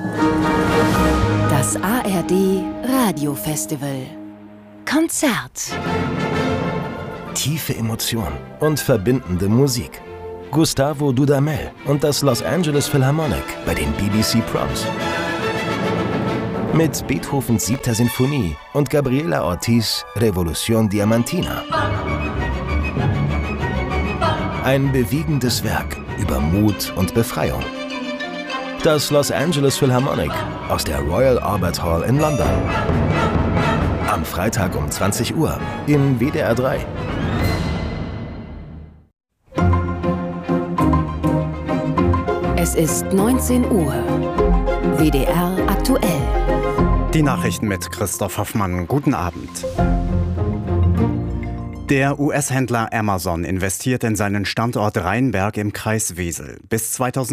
Das ARD Radiofestival. Konzert. Tiefe Emotion und verbindende Musik. Gustavo Dudamel und das Los Angeles Philharmonic bei den BBC Proms. Mit Beethovens 7. Sinfonie und Gabriela Ortiz Revolución Diamantina. Ein bewegendes Werk über Mut und Befreiung. Das Los Angeles Philharmonic aus der Royal Albert Hall in London. Am Freitag um 20 Uhr in WDR 3. Es ist 19 Uhr. WDR aktuell. Die Nachrichten mit Christoph Hoffmann. Guten Abend. Der US-Händler Amazon investiert in seinen Standort Rheinberg im Kreis Wesel. Bis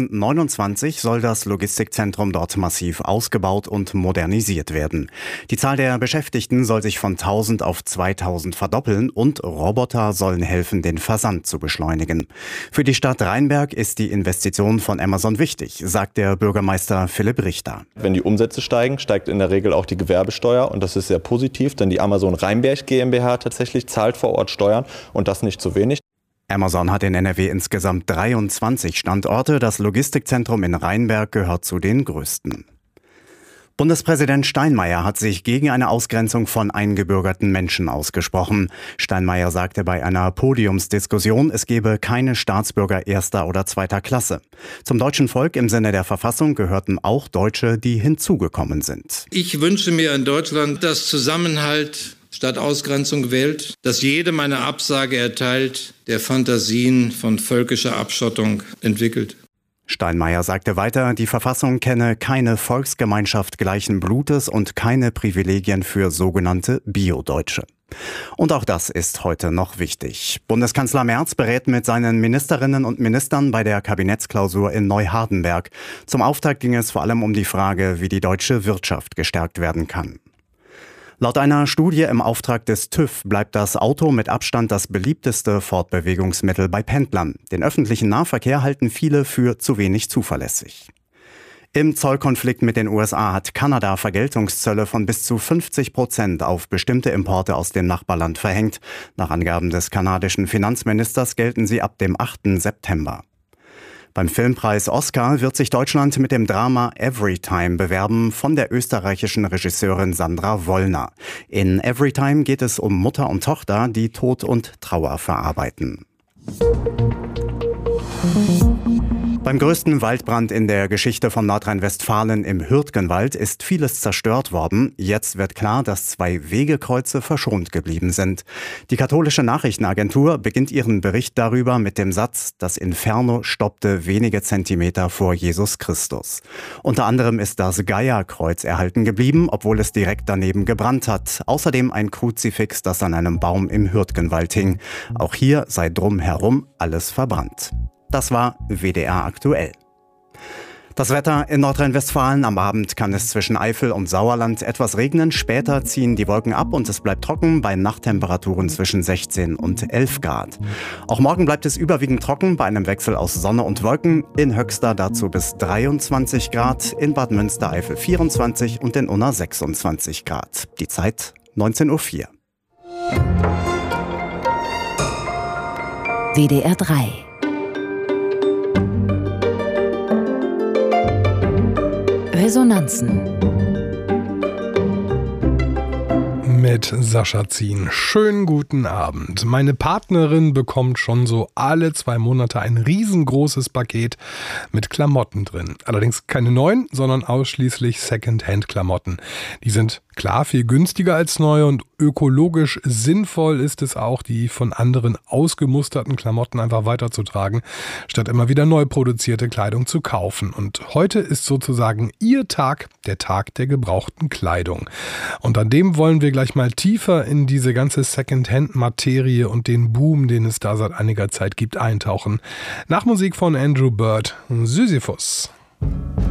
2029 soll das Logistikzentrum dort massiv ausgebaut und modernisiert werden. Die Zahl der Beschäftigten soll sich von 1000 auf 2000 verdoppeln und Roboter sollen helfen, den Versand zu beschleunigen. Für die Stadt Rheinberg ist die Investition von Amazon wichtig, sagt der Bürgermeister Philipp Richter. Wenn die Umsätze steigen, steigt in der Regel auch die Gewerbesteuer und das ist sehr positiv, denn die Amazon Rheinberg GmbH tatsächlich zahlt vor Ort Steuern und das nicht zu wenig. Amazon hat in NRW insgesamt 23 Standorte. Das Logistikzentrum in Rheinberg gehört zu den größten. Bundespräsident Steinmeier hat sich gegen eine Ausgrenzung von eingebürgerten Menschen ausgesprochen. Steinmeier sagte bei einer Podiumsdiskussion, es gebe keine Staatsbürger erster oder zweiter Klasse. Zum deutschen Volk im Sinne der Verfassung gehörten auch Deutsche, die hinzugekommen sind. Ich wünsche mir in Deutschland, dass Zusammenhalt statt Ausgrenzung wählt, dass jedem eine Absage erteilt, der Fantasien von völkischer Abschottung entwickelt. Steinmeier sagte weiter, die Verfassung kenne keine Volksgemeinschaft gleichen Blutes und keine Privilegien für sogenannte Bio-Deutsche. Und auch das ist heute noch wichtig. Bundeskanzler Merz berät mit seinen Ministerinnen und Ministern bei der Kabinettsklausur in Neuhardenberg. Zum Auftakt ging es vor allem um die Frage, wie die deutsche Wirtschaft gestärkt werden kann. Laut einer Studie im Auftrag des TÜV bleibt das Auto mit Abstand das beliebteste Fortbewegungsmittel bei Pendlern. Den öffentlichen Nahverkehr halten viele für zu wenig zuverlässig. Im Zollkonflikt mit den USA hat Kanada Vergeltungszölle von bis zu 50% auf bestimmte Importe aus dem Nachbarland verhängt. Nach Angaben des kanadischen Finanzministers gelten sie ab dem 8. September. Beim Filmpreis Oscar wird sich Deutschland mit dem Drama Everytime bewerben von der österreichischen Regisseurin Sandra Wollner. In Everytime geht es um Mutter und Tochter, die Tod und Trauer verarbeiten. Beim größten Waldbrand in der Geschichte von Nordrhein-Westfalen im Hürtgenwald ist vieles zerstört worden. Jetzt wird klar, dass 2 Wegekreuze verschont geblieben sind. Die katholische Nachrichtenagentur beginnt ihren Bericht darüber mit dem Satz, das Inferno stoppte wenige Zentimeter vor Jesus Christus. Unter anderem ist das Geierkreuz erhalten geblieben, obwohl es direkt daneben gebrannt hat. Außerdem ein Kruzifix, das an einem Baum im Hürtgenwald hing. Auch hier sei drumherum alles verbrannt. Das war WDR aktuell. Das Wetter in Nordrhein-Westfalen. Am Abend kann es zwischen Eifel und Sauerland etwas regnen. Später ziehen die Wolken ab und es bleibt trocken bei Nachttemperaturen zwischen 16 und 11 Grad. Auch morgen bleibt es überwiegend trocken bei einem Wechsel aus Sonne und Wolken. In Höxter dazu bis 23 Grad, in Bad Münstereifel 24 und in Unna 26 Grad. Die Zeit 19:04 Uhr. WDR 3. Resonanzen. Mit Sascha Zien. Schönen guten Abend. Meine Partnerin bekommt schon so alle 2 Monate ein riesengroßes Paket mit Klamotten drin. Allerdings keine neuen, sondern ausschließlich Secondhand-Klamotten. Die sind klar viel günstiger als neu und ökologisch sinnvoll ist es auch, die von anderen ausgemusterten Klamotten einfach weiterzutragen, statt immer wieder neu produzierte Kleidung zu kaufen. Und heute ist sozusagen Ihr Tag, der Tag der gebrauchten Kleidung. Und an dem wollen wir gleich mal tiefer in diese ganze Secondhand-Materie und den Boom, den es da seit einiger Zeit gibt, eintauchen. Nach Musik von Andrew Bird, Sisyphus.